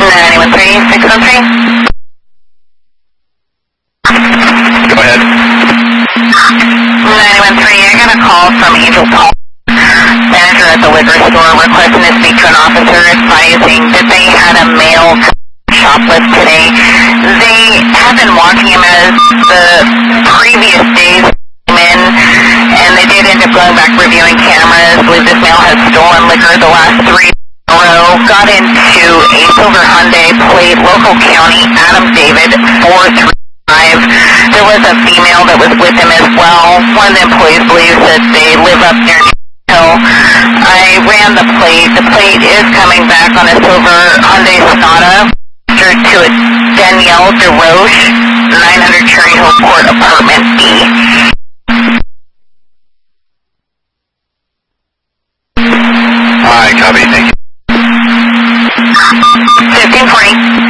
913-613. Go ahead. 913, I got a call from Angel Paul, manager at the liquor store, requesting to speak to an officer advising that they had a male shoplift today. They have been watching him as the previous days came in, and they did end up going back reviewing cameras. I believe this male has stolen liquor the last 3 days in a row. Got into a silver Hyundai plate, local county, Adam David, 435. There was a female that was with him as well. One of the employees believes that they live up near Hill. I ran the plate. The plate is coming back on a silver Hyundai Sonata to a Danielle DeRoche, 900 Cherry Hill Court, apartment B. Alright, copy, thank you. 1540.